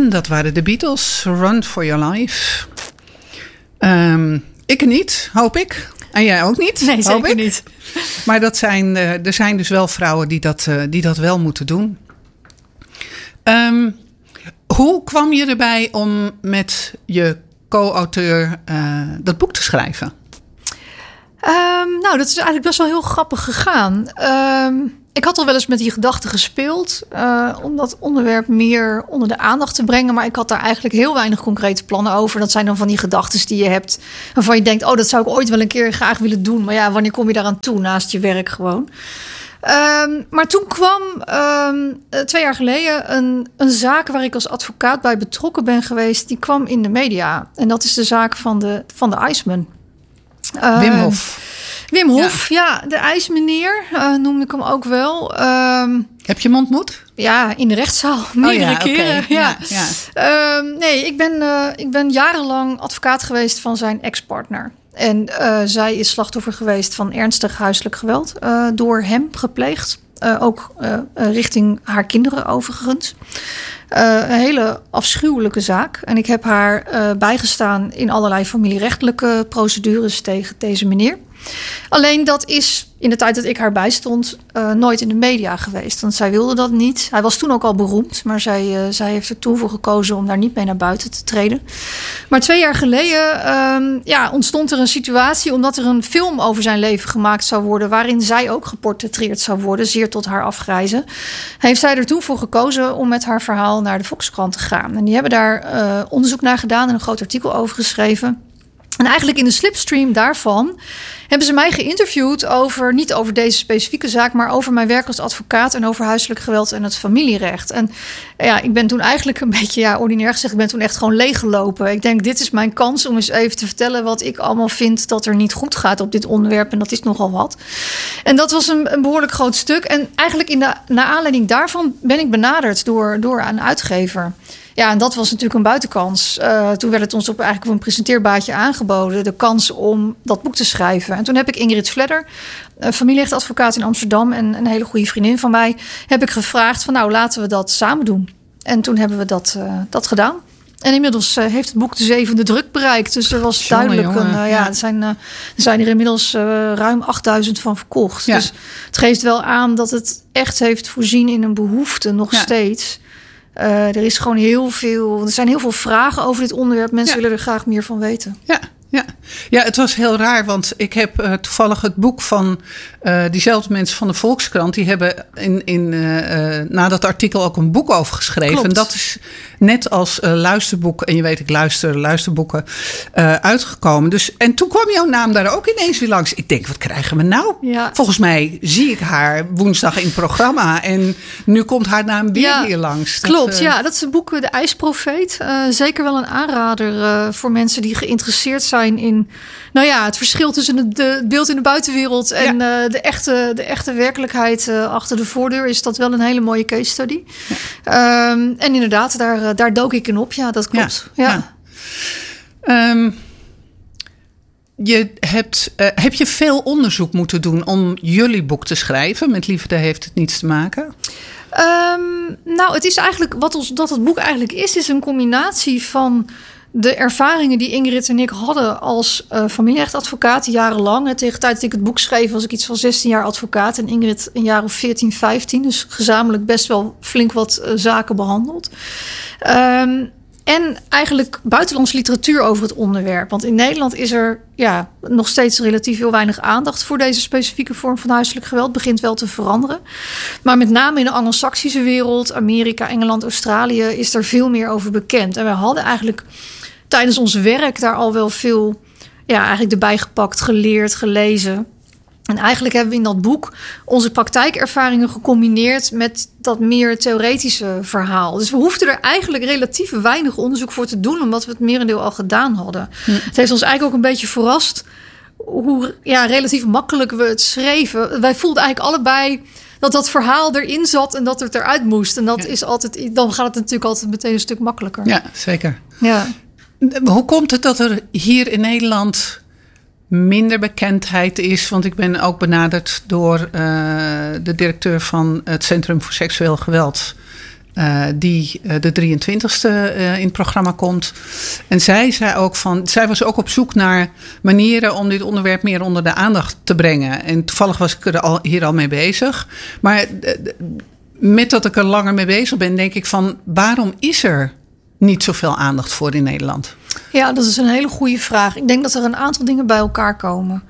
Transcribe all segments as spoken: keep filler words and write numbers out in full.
En dat waren de Beatles, Run for Your Life. Um, ik niet, hoop ik. En jij ook niet? Nee, hoop zeker ik. niet. Maar dat zijn, uh, er zijn dus wel vrouwen die dat, uh, die dat wel moeten doen. Um, hoe kwam je erbij om met je co-auteur uh, dat boek te schrijven? Um, nou, dat is eigenlijk best wel heel grappig gegaan. Um, ik had al wel eens met die gedachte gespeeld uh, om dat onderwerp meer onder de aandacht te brengen. Maar ik had daar eigenlijk heel weinig concrete plannen over. Dat zijn dan van die gedachten die je hebt waarvan je denkt, oh, dat zou ik ooit wel een keer graag willen doen. Maar ja, wanneer kom je daaraan toe naast je werk gewoon? Um, maar toen kwam um, twee jaar geleden een, een zaak waar ik als advocaat bij betrokken ben geweest. Die kwam in de media. En dat is de zaak van de, van de IJsman. Uh, Wim Hof. Wim Hof, ja, ja de ijsmeneer uh, noemde ik hem ook wel. Um, Heb je hem ontmoet? Ja, in de rechtszaal, meerdere oh ja, keren. Okay. Ja. Ja, ja. Um, nee, ik ben, uh, ik ben jarenlang advocaat geweest van zijn ex-partner. En uh, zij is slachtoffer geweest van ernstig huiselijk geweld. Uh, door hem gepleegd. Uh, ook uh, uh, richting haar kinderen overigens. Uh, een hele afschuwelijke zaak. En ik heb haar uh, bijgestaan in allerlei familierechtelijke procedures tegen deze meneer. Alleen dat is in de tijd dat ik haar bijstond uh, nooit in de media geweest. Want zij wilde dat niet. Hij was toen ook al beroemd. Maar zij, uh, zij heeft er toen voor gekozen om daar niet mee naar buiten te treden. Maar twee jaar geleden um, ja, ontstond er een situatie, omdat er een film over zijn leven gemaakt zou worden, waarin zij ook geportretteerd zou worden, zeer tot haar afgrijzen. Heeft zij er toen voor gekozen om met haar verhaal naar de Volkskrant te gaan. En die hebben daar uh, onderzoek naar gedaan en een groot artikel over geschreven. En eigenlijk in de slipstream daarvan hebben ze mij geïnterviewd over, niet over deze specifieke zaak, maar over mijn werk als advocaat en over huiselijk geweld en het familierecht. En ja, ik ben toen eigenlijk een beetje, ja, ordinair gezegd, ik ben toen echt gewoon leeggelopen. Ik denk, dit is mijn kans om eens even te vertellen wat ik allemaal vind dat er niet goed gaat op dit onderwerp. En dat is nogal wat. En dat was een, een behoorlijk groot stuk. En eigenlijk in de, naar aanleiding daarvan ben ik benaderd door, door een uitgever. Ja, en dat was natuurlijk een buitenkans. Uh, toen werd het ons op, eigenlijk op een presenteerbaadje aangeboden, de kans om dat boek te schrijven. En toen heb ik Ingrid Vledder, een familierechtadvocaat in Amsterdam en een hele goede vriendin van mij, heb ik gevraagd van nou, laten we dat samen doen. En toen hebben we dat, uh, dat gedaan. En inmiddels uh, heeft het boek de zevende druk bereikt. Dus er was Jongen, duidelijk jongen. een... Uh, ja, Ja. Er, zijn, uh, er zijn er inmiddels uh, ruim achtduizend van verkocht. Ja. Dus het geeft wel aan dat het echt heeft voorzien in een behoefte nog Ja. steeds. Uh, er is gewoon heel veel... Er zijn heel veel vragen over dit onderwerp. Mensen Ja. willen er graag meer van weten. Ja, ja. ja, het was heel raar, want ik heb uh, toevallig het boek van uh, diezelfde mensen van de Volkskrant. Die hebben in, in, uh, uh, na dat artikel ook een boek over geschreven. Klopt. En dat is net als uh, luisterboek, en je weet, ik luister luisterboeken, uh, uitgekomen. Dus, en toen kwam jouw naam daar ook ineens weer langs. Ik denk, wat krijgen we nou? Ja. Volgens mij zie ik haar woensdag in het programma. En nu komt haar naam weer Ja, hier langs. Dat, Klopt, uh, ja. Dat is het boek De IJsprofeet. Uh, zeker wel een aanrader uh, voor mensen die geïnteresseerd zijn in, nou ja, het verschil tussen het, de, het beeld in de buitenwereld en Ja. uh, de, echte, de echte werkelijkheid uh, achter de voordeur. Is dat wel een hele mooie case study. Ja. Um, en inderdaad, daar, uh, daar dook ik in op. Ja, dat klopt. Ja. Ja. Ja. Um, je hebt, uh, heb je veel onderzoek moeten doen om jullie boek te schrijven? Met liefde heeft het niets te maken? Um, nou, het is eigenlijk wat ons, dat het boek eigenlijk is, is een combinatie van de ervaringen die Ingrid en ik hadden als uh, familierechtadvocaat jarenlang. En tegen de tijd dat ik het boek schreef was ik iets van zestien jaar advocaat en Ingrid een jaar of veertien, vijftien. Dus gezamenlijk best wel flink wat uh, zaken behandeld. Um, En eigenlijk buitenlandse literatuur over het onderwerp. Want in Nederland is er ja, nog steeds relatief heel weinig aandacht voor deze specifieke vorm van huiselijk geweld. Begint wel te veranderen. Maar met name in de Anglo-Saxische wereld, Amerika, Engeland, Australië, is er veel meer over bekend. En wij hadden eigenlijk tijdens ons werk daar al wel veel ja, eigenlijk erbij gepakt, geleerd, gelezen. En eigenlijk hebben we in dat boek onze praktijkervaringen gecombineerd met dat meer theoretische verhaal. Dus we hoefden er eigenlijk relatief weinig onderzoek voor te doen, omdat we het merendeel al gedaan hadden. Hm. Het heeft ons eigenlijk ook een beetje verrast hoe ja, relatief makkelijk we het schreven. Wij voelden eigenlijk allebei dat dat verhaal erin zat en dat het eruit moest. En dat ja. is altijd, dan gaat het natuurlijk altijd meteen een stuk makkelijker. Ja, zeker. Ja. Hoe komt het dat er hier in Nederland minder bekendheid is? Want ik ben ook benaderd door uh, de directeur van het Centrum voor Seksueel Geweld Uh, die uh, de drieëntwintigste uh, in het programma komt. En zij zei ook van, zij was ook op zoek naar manieren om dit onderwerp meer onder de aandacht te brengen. En toevallig was ik er al, hier al mee bezig. Maar uh, met dat ik er langer mee bezig ben, denk ik van, waarom is er niet zoveel aandacht voor in Nederland? Ja, dat is een hele goede vraag. Ik denk dat er een aantal dingen bij elkaar komen.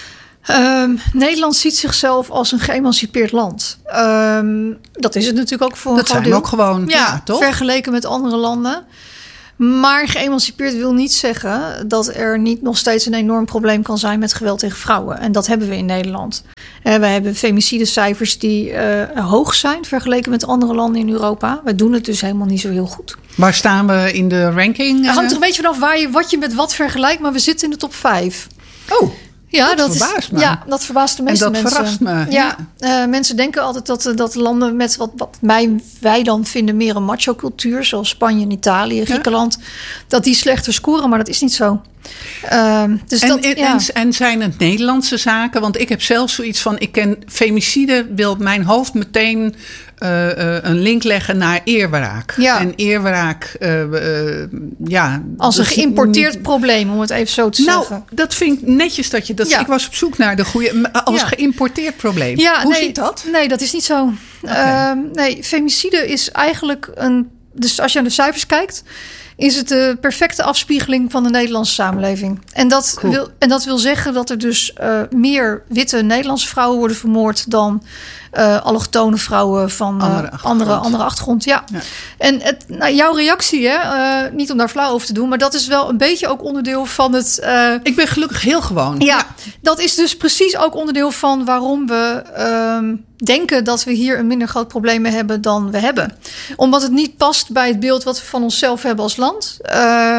Um, Nederland ziet zichzelf als een geëmancipeerd land. Um, dat is het natuurlijk ook voor dat een groot deel. Dat zijn ook gewoon, ja, ja, toch? Vergeleken met andere landen. Maar geëmancipeerd wil niet zeggen dat er niet nog steeds een enorm probleem kan zijn met geweld tegen vrouwen. En dat hebben we in Nederland. Uh, we hebben femicidecijfers die uh, hoog zijn vergeleken met andere landen in Europa. Wij doen het dus helemaal niet zo heel goed. Waar staan we in de ranking? Het hangt er een beetje vanaf waar je, wat je met wat vergelijkt, maar we zitten in de top vijf. Oh. Ja, dat, dat verbaast is, me. Ja, dat verbaast de meeste en dat mensen. verrast me. Ja, ja. Uh, mensen denken altijd dat, dat landen met wat, wat wij, wij dan vinden meer een macho-cultuur, zoals Spanje en Italië, Griekenland, ja. dat die slechter scoren, maar dat is niet zo. Uh, dus en, dat, en, ja. en, en zijn het Nederlandse zaken? Want ik heb zelf zoiets van, ik ken femicide, wil mijn hoofd meteen uh, uh, een link leggen naar eerwraak. Ja. En eerwraak, uh, uh, ja. Als een dus geïmporteerd niet, probleem, om het even zo te nou, zeggen. Dat vind ik netjes dat je dat. Ja. Ik was op zoek naar de goede, als ja. geïmporteerd probleem. Ja, Hoe nee, zit dat? Nee, dat is niet zo. Okay. Uh, nee, femicide is eigenlijk een. Dus als je naar de cijfers kijkt, is het de perfecte afspiegeling van de Nederlandse samenleving. En dat, cool. wil, en dat wil zeggen dat er dus uh, meer witte Nederlandse vrouwen worden vermoord dan uh, allochtone vrouwen van uh, andere, achtergrond. andere, andere achtergrond. Ja. ja. En het, nou, jouw reactie, hè, uh, niet om daar flauw over te doen, maar dat is wel een beetje ook onderdeel van het. Uh, Ik ben gelukkig heel gewoon. Ja, ja, dat is dus precies ook onderdeel van waarom we uh, denken dat we hier een minder groot probleem mee hebben dan we hebben. Omdat het niet past bij het beeld wat we van onszelf hebben als land. Uh,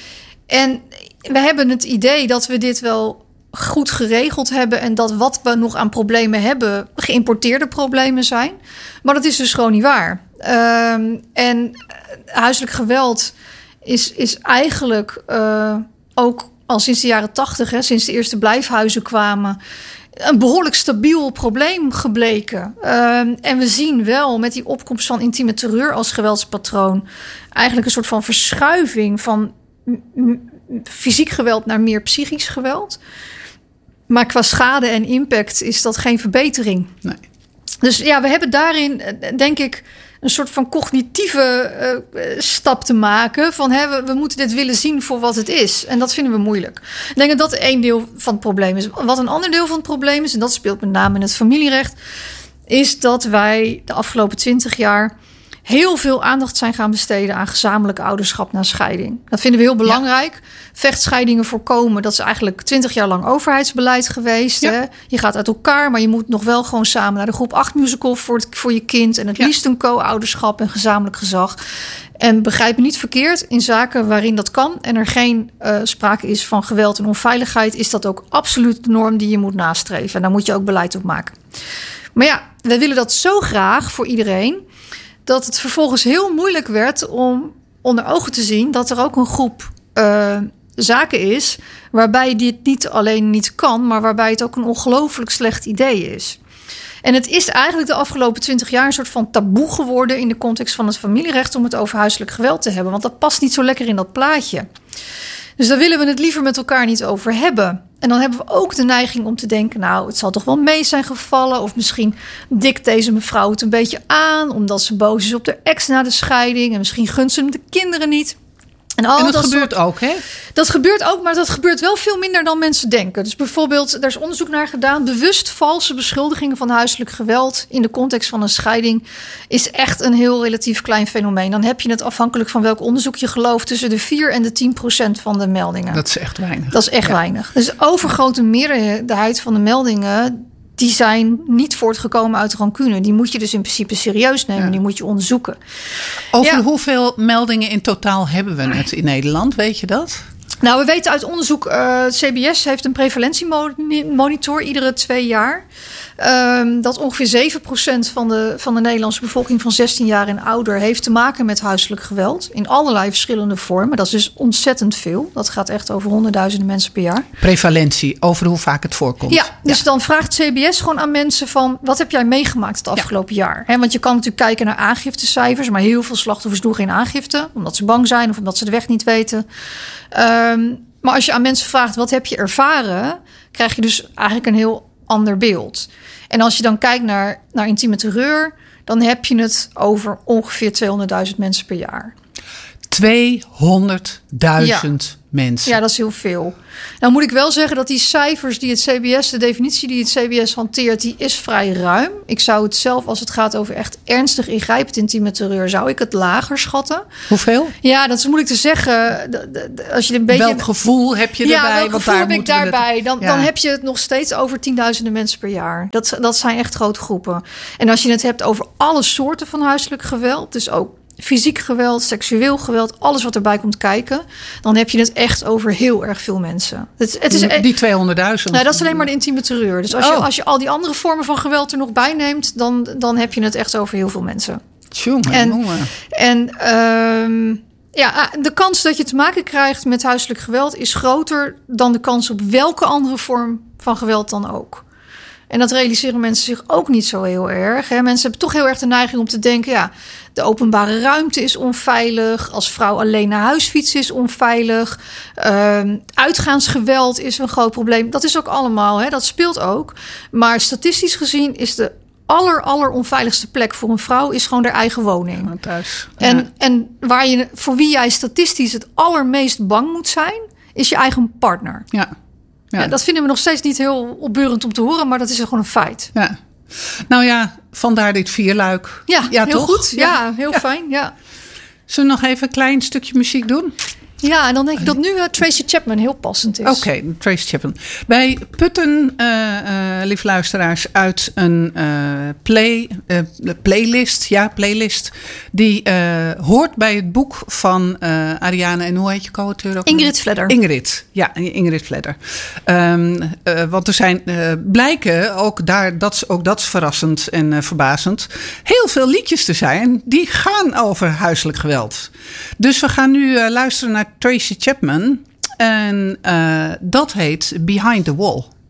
en we hebben het idee dat we dit wel goed geregeld hebben en dat wat we nog aan problemen hebben geïmporteerde problemen zijn. Maar dat is dus gewoon niet waar. Uh, en huiselijk geweld is, is eigenlijk uh, ook al sinds de jaren tachtig, hè, sinds de eerste blijfhuizen kwamen, een behoorlijk stabiel probleem gebleken. Uh, en we zien wel met die opkomst van intieme terreur als geweldspatroon eigenlijk een soort van verschuiving van m- m- fysiek geweld naar meer psychisch geweld. Maar qua schade en impact is dat geen verbetering. Nee. Dus ja, we hebben daarin, denk ik, een soort van cognitieve uh, stap te maken. Van hè, we, we moeten dit willen zien voor wat het is. En dat vinden we moeilijk. Ik denk dat dat één deel van het probleem is. Wat een ander deel van het probleem is, en dat speelt met name in het familierecht, is dat wij de afgelopen twintig jaar heel veel aandacht zijn gaan besteden aan gezamenlijk ouderschap na scheiding. Dat vinden we heel belangrijk. Ja. Vechtscheidingen voorkomen, dat is eigenlijk twintig jaar lang overheidsbeleid geweest. Ja. Hè? Je gaat uit elkaar, maar je moet nog wel gewoon samen naar de groep acht musical voor, het, voor je kind. En het ja. liefst een co-ouderschap en gezamenlijk gezag. En begrijp me niet verkeerd, in zaken waarin dat kan en er geen uh, sprake is van geweld en onveiligheid, is dat ook absoluut de norm die je moet nastreven. En daar moet je ook beleid op maken. Maar ja, wij willen dat zo graag voor iedereen, dat het vervolgens heel moeilijk werd om onder ogen te zien dat er ook een groep uh, zaken is waarbij dit niet alleen niet kan, maar waarbij het ook een ongelooflijk slecht idee is. En het is eigenlijk de afgelopen twintig jaar een soort van taboe geworden in de context van het familierecht om het over huiselijk geweld te hebben. Want dat past niet zo lekker in dat plaatje. Dus daar willen we het liever met elkaar niet over hebben. En dan hebben we ook de neiging om te denken, nou, het zal toch wel mee zijn gevallen. Of misschien dikt deze mevrouw het een beetje aan, omdat ze boos is op de ex na de scheiding. En misschien gunt ze hem de kinderen niet. En, al en dat, dat gebeurt soort, ook, hè? Dat gebeurt ook, maar dat gebeurt wel veel minder dan mensen denken. Dus bijvoorbeeld, er is onderzoek naar gedaan, bewust valse beschuldigingen van huiselijk geweld in de context van een scheiding is echt een heel relatief klein fenomeen. Dan heb je het afhankelijk van welk onderzoek je gelooft tussen de vier en de tien procent van de meldingen. Dat is echt weinig. Dat is echt ja. weinig. Dus de overgrote meerderheid van de meldingen, die zijn niet voortgekomen uit rancune. Die moet je dus in principe serieus nemen. Ja. Die moet je onderzoeken. Over ja. hoeveel meldingen in totaal hebben we het in Nederland? Weet je dat? Nou, we weten uit onderzoek, uh, C B S heeft een prevalentiemonitor iedere twee jaar. Um, dat ongeveer zeven procent van de, van de Nederlandse bevolking van zestien jaar en ouder heeft te maken met huiselijk geweld. In allerlei verschillende vormen. Dat is dus ontzettend veel. Dat gaat echt over honderdduizenden mensen per jaar. Prevalentie, over hoe vaak het voorkomt. Ja, dus ja. dan vraagt C B S gewoon aan mensen van... wat heb jij meegemaakt het afgelopen ja. jaar? He, want je kan natuurlijk kijken naar aangiftecijfers... maar heel veel slachtoffers doen geen aangifte... omdat ze bang zijn of omdat ze de weg niet weten. Um, maar als je aan mensen vraagt wat heb je ervaren... krijg je dus eigenlijk een heel ander beeld. En als je dan kijkt naar, naar intieme terreur... dan heb je het over ongeveer tweehonderdduizend mensen per jaar. tweehonderdduizend ja. mensen. Ja, dat is heel veel. Nou moet ik wel zeggen dat die cijfers die het C B S... de definitie die het C B S hanteert, die is vrij ruim. Ik zou het zelf, als het gaat over echt ernstig ingrijpend intieme terreur... zou ik het lager schatten. Hoeveel? Ja, dat is moeilijk te zeggen. De, de, de, als je een beetje... Welk gevoel heb je erbij? Ja, welk want gevoel daar heb ik daarbij? Het... Dan, ja. dan heb je het nog steeds over tienduizenden mensen per jaar. Dat, dat zijn echt grote groepen. En als je het hebt over alle soorten van huiselijk geweld... dus ook fysiek geweld, seksueel geweld, alles wat erbij komt kijken... dan heb je het echt over heel erg veel mensen. Het, het is, die tweehonderdduizend? Nou, dat is alleen maar de intieme terreur. Dus als, oh. je, als je al die andere vormen van geweld er nog bij neemt... dan, dan heb je het echt over heel veel mensen. Tjonge, en jonge. en um, ja, de kans dat je te maken krijgt met huiselijk geweld... is groter dan de kans op welke andere vorm van geweld dan ook. En dat realiseren mensen zich ook niet zo heel erg. Hè. Mensen hebben toch heel erg de neiging om te denken... ja, de openbare ruimte is onveilig. Als vrouw alleen naar huis fietsen is onveilig. Um, uitgaansgeweld is een groot probleem. Dat is ook allemaal, hè, dat speelt ook. Maar statistisch gezien is de aller, aller onveiligste plek voor een vrouw... is gewoon haar eigen woning. Ja, thuis. Ja. En, en waar je, voor wie jij statistisch het allermeest bang moet zijn... is je eigen partner. Ja. Ja. Ja, dat vinden we nog steeds niet heel opbeurend om te horen... maar dat is gewoon een feit. Ja. Nou ja, vandaar dit vierluik. Ja, ja heel toch? goed. Ja, ja heel ja. fijn. Ja. Zullen we nog even een klein stukje muziek doen? Ja, en dan denk ik dat nu uh, Tracy Chapman heel passend is. Oké, okay, Tracy Chapman. Wij putten, uh, uh, lieve luisteraars, uit een uh, play, uh, playlist. Ja, playlist. Die uh, hoort bij het boek van uh, Ariane. En hoe heet je co-auteur ook? Ingrid Vledder. Ingrid, ja, Ingrid Vledder. Um, uh, want er zijn uh, blijken, ook, daar, dat is, ook dat is verrassend en uh, verbazend... heel veel liedjes te zijn die gaan over huiselijk geweld. Dus we gaan nu uh, luisteren naar Tracy Chapman. En uh, dat heet Behind the Wall.